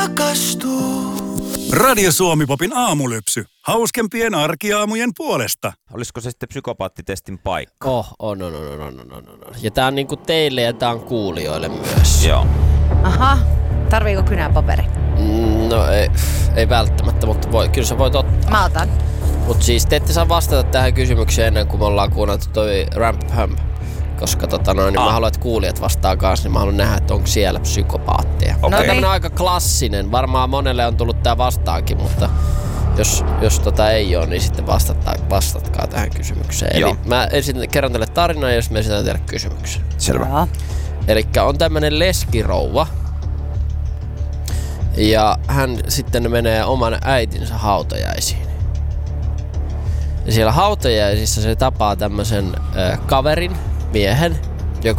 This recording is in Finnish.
Radio Suomi-popin aamulypsy. Hauskempien arkiaamujen puolesta. Olisiko se sitten psykopaattitestin paikka? On. Ja tää on niinku teille ja tää on kuulijoille myös. Joo. Aha, tarviiko kynäpaperi? No ei välttämättä, mutta kyllä sä voit ottaa. Mä otan. Mut siis te ette saa vastata tähän kysymykseen ennen kuin me ollaan kuunneltu toi Ramp Hump. Koska niin mä haluan, että kuulijat vastaa kanssa, niin mä haluan nähdä, että onko siellä psykopaatteja. Okay. Tämä on tämmönen aika klassinen. Varmaan monelle on tullut tää vastaankin, mutta jos ei ole, niin sitten vastatkaa tähän kysymykseen. Joo. Eli mä kerron teille tarinan ja jos mä esitän teille kysymyksen. Selvä. Joo. Elikkä on tämmönen leskirouva. Ja hän sitten menee oman äitinsä hautajaisiin. Ja siellä hautajaisissa se tapaa tämmösen kaverin, miehen,